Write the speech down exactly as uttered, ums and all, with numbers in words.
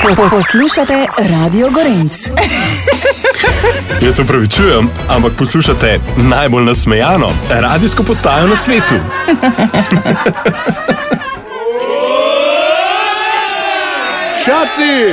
Poslušate Radio Gorenc. Jaz se upravičujem, ampak poslušate najbolj nasmejano radijsko postajo na svetu. Šaci!